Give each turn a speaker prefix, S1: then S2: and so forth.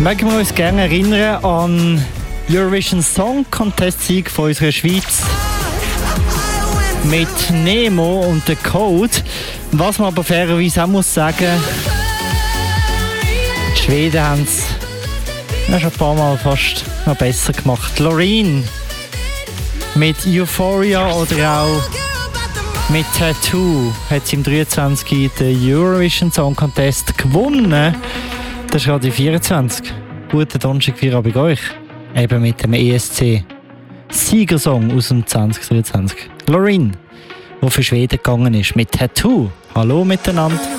S1: Mögen wir uns gerne erinnern an Eurovision Song Contest Sieg von unserer Schweiz mit Nemo und der Code. Was man aber fairerweise auch muss sagen, die Schweden haben es schon ein paar Mal fast noch besser gemacht. Loreen mit Euphoria oder auch mit Tattoo hat sie im 23. den Eurovision Song Contest gewonnen. Das ist Radio 24. Guten Donnerstag für bei euch. Eben mit dem ESC Siegersong aus dem 2023. Loreen, der für Schweden gegangen ist mit Tattoo. Hallo miteinander.